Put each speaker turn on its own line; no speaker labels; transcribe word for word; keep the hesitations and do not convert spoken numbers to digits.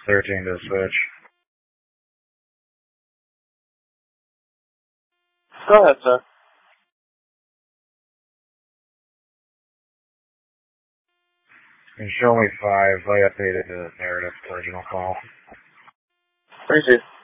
thirteen to switch.
Go ahead, sir.
And show me five. I updated the narrative original call.
Appreciate it.